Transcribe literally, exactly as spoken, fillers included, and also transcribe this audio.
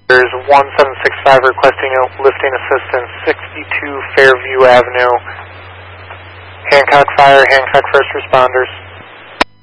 There's one seven six five requesting a lifting assistance, sixty-two Fairview Avenue. Hancock Fire, Hancock First Responders.